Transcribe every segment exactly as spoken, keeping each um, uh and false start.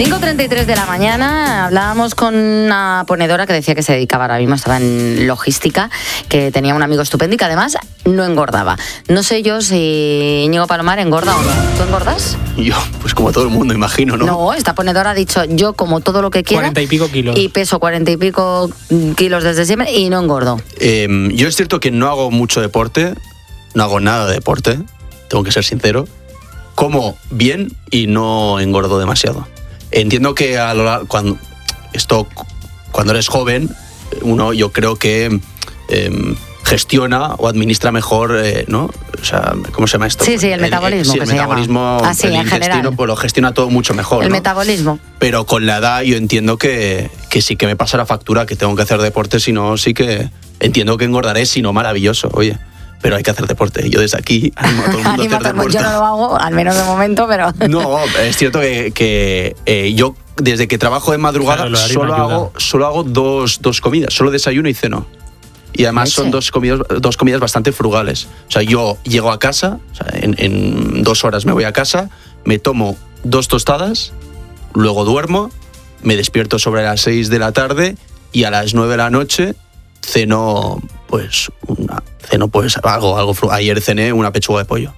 cinco treinta y tres de la mañana hablábamos con una ponedora que decía que se dedicaba ahora mismo, estaba en logística, que tenía un amigo estupendo y que además no engordaba. No sé yo si Íñigo Palomar engorda o no. ¿Tú engordas? Yo, pues como todo el mundo, imagino, ¿no? No, esta ponedora ha dicho yo como todo lo que quiera. Cuarenta y pico kilos. Y peso cuarenta y pico kilos desde siempre y no engordo. Eh, yo es cierto que no hago mucho deporte, no hago nada de deporte, tengo que ser sincero. Como bien y no engordo demasiado. Entiendo que a lo largo, cuando, esto, cuando eres joven, uno yo creo que eh, gestiona o administra mejor, eh, ¿no? O sea, ¿cómo se llama esto? Sí, sí, el, el metabolismo. Sí, que el se metabolismo, llama. Así, el en intestino, general. pues lo gestiona todo mucho mejor. El ¿no? metabolismo. Pero con la edad yo entiendo que, que sí que me pasa la factura, que tengo que hacer deporte, si no, sí que entiendo que engordaré, si no, maravilloso, oye. Pero hay que hacer deporte. Yo desde aquí animo a todo el mundo a hacer deporte. Yo no lo hago, al menos de momento, pero... No, es cierto que, que eh, yo desde que trabajo de madrugada claro, solo, hago, solo hago dos, dos comidas, solo desayuno y ceno. Y además ¿Leche? son dos comidas, dos comidas bastante frugales. O sea, yo llego a casa, o sea, en, en dos horas me voy a casa, me tomo dos tostadas, luego duermo, me despierto sobre las seis de la tarde y a las nueve de la noche ceno, pues, una, ceno pues algo, algo. Ayer cené una pechuga de pollo.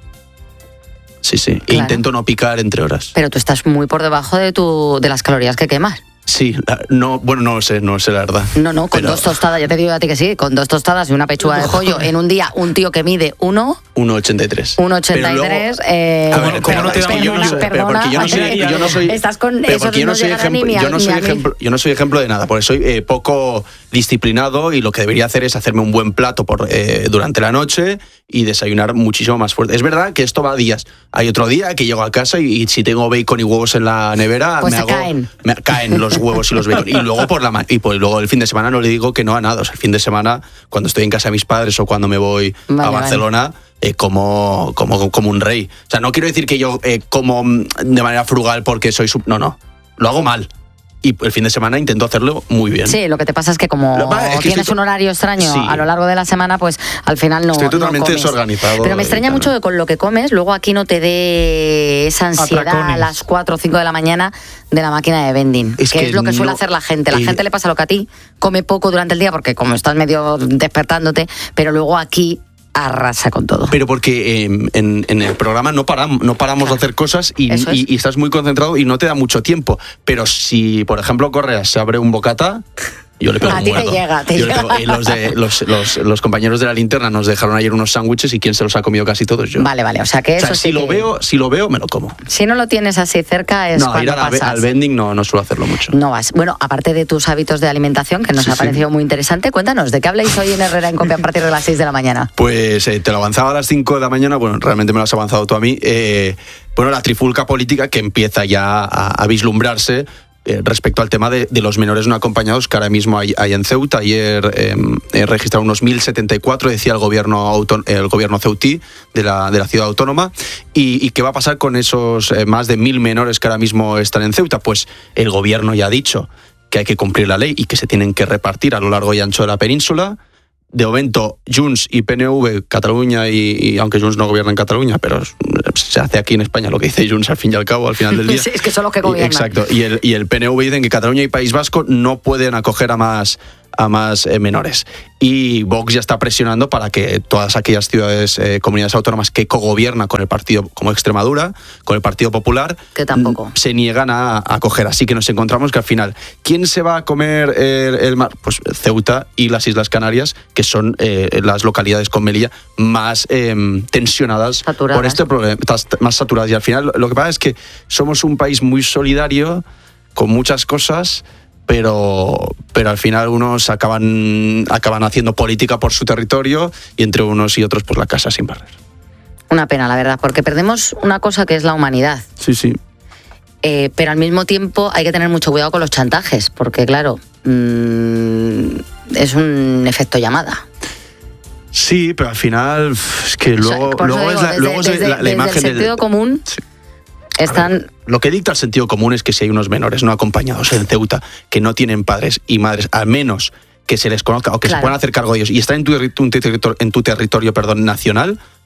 Sí, sí. Claro. E intento no picar entre horas. Pero tú estás muy por debajo de tu de las calorías que quemas. Sí, no, bueno, no lo sé, no lo sé la verdad. No, no, con pero... dos tostadas, ya te digo a ti que sí, con dos tostadas y una pechuga de pollo en un día, un tío que mide uno... uno ochenta y tres. uno ochenta y tres, eh... A ver, ¿cómo no te da yo no soy, pero porque yo no soy... Yo no soy estás con eso yo no soy no ejemplo, ni a, yo no soy ni ejemplo, yo no soy ejemplo de nada, porque soy eh, poco disciplinado y lo que debería hacer es hacerme un buen plato por eh, durante la noche y desayunar muchísimo más fuerte. Es verdad que esto va a días. Hay otro día que llego a casa y, y si tengo bacon y huevos en la nevera, pues me hago... caen. Me, caen los huevos y los bacon. Y luego por la y pues luego el fin de semana no le digo que no a nada. O sea, el fin de semana, cuando estoy en casa de mis padres o cuando me voy vale, a Barcelona, vale. eh, como, como, como un rey. O sea, no quiero decir que yo eh, como de manera frugal porque soy... Sub... No, no. Lo hago mal. Y el fin de semana intento hacerlo muy bien. Sí, lo que te pasa es que como es que tienes un horario extraño sí. a lo largo de la semana, pues al final no Estoy totalmente no desorganizado. Pero me extraña mucho que con lo que comes, luego aquí no te dé esa ansiedad Atracones. a las cuatro o cinco de la mañana de la máquina de vending. Es que, que es lo que suele no, hacer la gente. La eh, gente le pasa lo que a ti, come poco durante el día porque como estás medio despertándote, pero luego aquí... arrasa con todo. Pero porque eh, en, en el programa no paramos, no paramos claro. de hacer cosas y, es. y, y estás muy concentrado y no te da mucho tiempo. Pero si, por ejemplo, Correas se abre un bocata... Yo le pego a un ti muerto. te llega, te Yo llega. Le pego, eh, los, de, los, los, los compañeros de la linterna nos dejaron ayer unos sándwiches y ¿quién se los ha comido casi todos? Yo. Vale, vale, o sea que eso o sea, sí si que... lo veo, si lo veo, me lo como. Si no lo tienes así cerca es no, cuando ir a la, pasas. al vending no, no suelo hacerlo mucho. No vas. Bueno, aparte de tus hábitos de alimentación, que nos sí, ha parecido sí. muy interesante, cuéntanos, ¿de qué habláis hoy en Herrera en Cope a partir de las seis de la mañana? Pues eh, te lo avanzaba a las cinco de la mañana, bueno, realmente me lo has avanzado tú a mí. Eh, bueno, la trifulca política que empieza ya a, a vislumbrarse Eh, respecto al tema de, de los menores no acompañados que ahora mismo hay, hay en Ceuta. Ayer eh, eh, registraron unos mil setenta y cuatro, decía el gobierno, auto, el gobierno ceutí de la, de la ciudad autónoma. ¿Y, y qué va a pasar con esos eh, más de mil menores que ahora mismo están en Ceuta? Pues el gobierno ya ha dicho que hay que cumplir la ley y que se tienen que repartir a lo largo y ancho de la península. De momento, Junts y P N V, Cataluña, y, y aunque Junts no gobierna en Cataluña, pero se hace aquí en España lo que dice Junts al fin y al cabo, al final del día. Sí, es que son los que gobiernan. Exacto. Y el, y el P N V dicen que Cataluña y País Vasco no pueden acoger a más, a más eh, menores. Y Vox ya está presionando para que todas aquellas ciudades, eh, comunidades autónomas que cogobiernan con el partido, como Extremadura, con el Partido Popular, que tampoco se niegan a, a acoger. Así que nos encontramos que al final, ¿quién se va a comer el, el mar? Pues Ceuta y las Islas Canarias, que son eh, las localidades con Melilla más eh, tensionadas saturadas. por este problema, más saturadas. Y al final lo que pasa es que somos un país muy solidario, con muchas cosas, pero pero al final unos acaban acaban haciendo política por su territorio y entre unos y otros pues la casa sin barrer. Una pena, la verdad, porque perdemos una cosa que es la humanidad. Sí, sí. Eh, pero al mismo tiempo hay que tener mucho cuidado con los chantajes, porque claro, mmm, es un efecto llamada. Sí, pero al final es que luego, o sea, luego digo, es la, desde, luego desde, es la, la desde imagen el sentido del, común. Sí. Están... Ver, lo que dicta el sentido común es que si hay unos menores no acompañados en Ceuta que no tienen padres y madres, al menos que se les conozca o que claro. se puedan hacer cargo de ellos y están en tu, tu, en tu territorio perdón, nacional,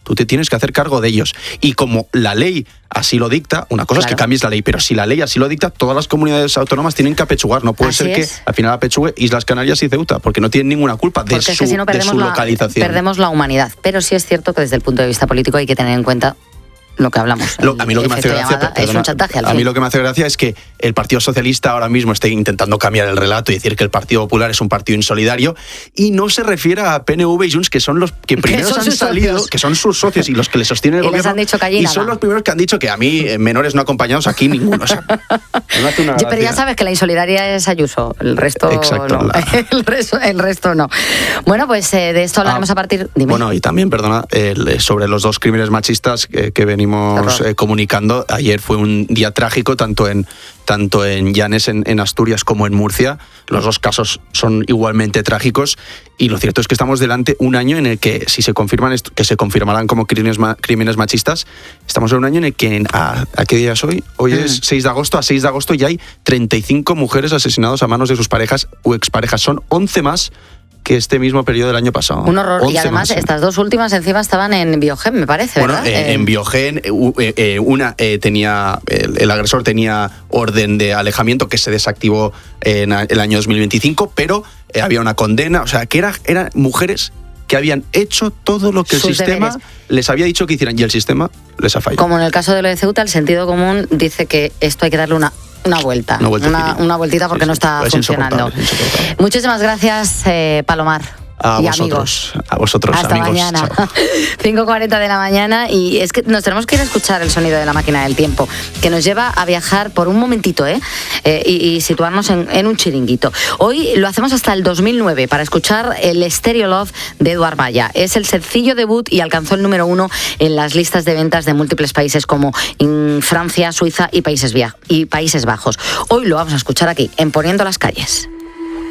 tú te tienes que hacer cargo de ellos. Y como la ley así lo dicta, una cosa claro. es que cambies la ley, pero si la ley así lo dicta, todas las comunidades autónomas tienen que apechugar. No puede así ser es. que al final apechugue Islas Canarias y Ceuta, porque no tienen ninguna culpa de, su, es que si no de su la, localización. Perdemos la humanidad. Pero sí es cierto que desde el punto de vista político hay que tener en cuenta lo que hablamos. Lo, a mí lo que me hace gracia, llamada, perdona, es un chantaje al a fin. mí lo que me hace gracia es que el Partido Socialista ahora mismo esté intentando cambiar el relato y decir que el Partido Popular es un partido insolidario y no se refiere a P N V y Junts, que son los que primeros han salido, socios. que son sus socios y los que le sostienen el y gobierno. Les han dicho que allí y nada. son los primeros que han dicho que a mí eh, menores no acompañados aquí ninguno. O sea, no hace una pero ya sabes que la insolidaria es Ayuso, el resto Exacto, no. La... el, resto, el resto no. Bueno, pues eh, de esto hablaremos ah, a partir. Dime. Bueno, y también, perdona, el, sobre los dos crímenes machistas que, que venimos eh, comunicando. Ayer fue un día trágico, tanto en tanto en Llanes, en, en Asturias, como en Murcia. Los dos casos son igualmente trágicos y lo cierto es que estamos delante un año en el que, si se confirman, esto, que se confirmarán como crímenes, crímenes machistas, estamos en un año en el que, en, a, ¿a qué día es hoy? Hoy mm. es seis de agosto, a seis de agosto ya hay treinta y cinco mujeres asesinadas a manos de sus parejas o exparejas. Son once más que este mismo periodo del año pasado. Un horror. Y además, más, estas dos últimas encima estaban en Biogen, me parece, bueno, ¿verdad? Eh, en Biogen, eh, eh, una eh, tenía, el, el agresor tenía orden de alejamiento que se desactivó en el año dos mil veinticinco, pero eh, había una condena, o sea, que era, eran mujeres que habían hecho todo lo que el Sus sistema deberes. les había dicho que hicieran y el sistema les ha fallado. Como en el caso de lo de Ceuta, el sentido común dice que esto hay que darle una Una vuelta, una, vuelta una, una vueltita porque sí, sí. no está es funcionando. Insoportable, insoportable. Muchísimas gracias, eh, Palomar. A y vosotros, amigos. a vosotros, Hasta amigos. mañana. cinco cuarenta de la mañana y es que nos tenemos que ir a escuchar el sonido de la máquina del tiempo, que nos lleva a viajar por un momentito, ¿eh? eh y, y situarnos en, en un chiringuito. Hoy lo hacemos hasta el dos mil nueve para escuchar el Stereo Love de Eduard Balla. Es el sencillo debut y alcanzó el número uno en las listas de ventas de múltiples países como en Francia, Suiza y Países, y Países Bajos. Hoy lo vamos a escuchar aquí, en Poniendo las Calles.